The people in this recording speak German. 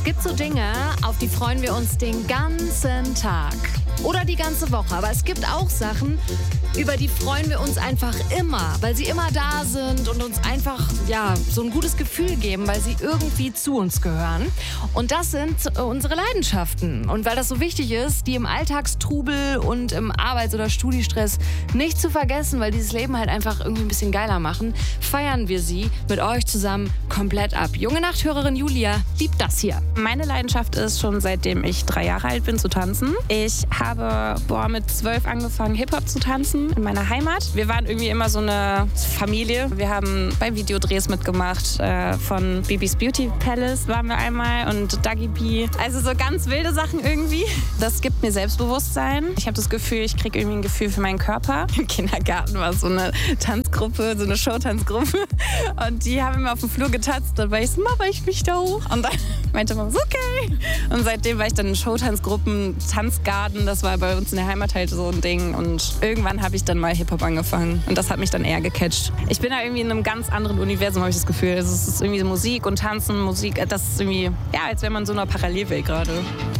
gibt so Dinge, auf die freuen wir uns den ganzen Tag oder die ganze Woche. Aber es gibt auch Sachen, über die freuen wir uns einfach immer, weil sie immer da sind und uns einfach so ein gutes Gefühl geben, weil sie irgendwie zu uns gehören. Und das sind unsere Leidenschaften. Und weil das so wichtig ist, die im Alltagstrubel und im Arbeits- oder Studiestress nicht zu vergessen, weil dieses Leben halt einfach irgendwie ein bisschen geiler machen, feiern wir sie mit euch zusammen komplett ab. Junge Nachthörerin Julia liebt das hier. Meine Leidenschaft ist schon seitdem ich 3 Jahre alt bin zu tanzen. Ich habe mit 12 angefangen Hip-Hop zu tanzen in meiner Heimat. Wir waren irgendwie immer so eine Familie. Wir haben bei Videodrehs mitgemacht. Von Bibis Beauty Palace waren wir einmal und Dagi B. Also so ganz wilde Sachen irgendwie. Das gibt mir Selbstbewusstsein. Ich habe das Gefühl, ich kriege irgendwie ein Gefühl für meinen Körper. Im Kindergarten war so eine Tanzgruppe, so eine Showtanzgruppe. Und die haben immer auf dem Flur getanzt. Und war ich so, Mama, ich mich da hoch. Und dann meinte Mama so, okay. Und seitdem war ich dann in Showtanzgruppen, Tanzgarten. Das war bei uns in der Heimat halt so ein Ding. Und irgendwann habe ich dann mal Hip-Hop angefangen. Und das hat mich dann eher gecatcht. Ich bin da irgendwie in einem ganz anderen Universum, habe ich das Gefühl. Es ist irgendwie Musik und Tanzen, Musik. Das ist irgendwie, als wäre man in so einer Parallelwelt gerade.